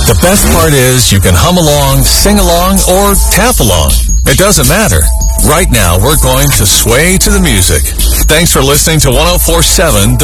The best part is you can hum along, sing along, or tap along. It doesn't matter. Right now, we're going to sway to the music. Thanks for listening to 104.7 The